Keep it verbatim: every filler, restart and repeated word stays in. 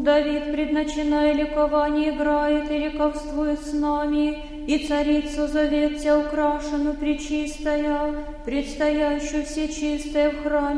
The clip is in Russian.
Давид, предначиная ликование, играет и ликовствует с нами, и царицу зовет Тя украшену пречистая, предстоящую всечистая в храме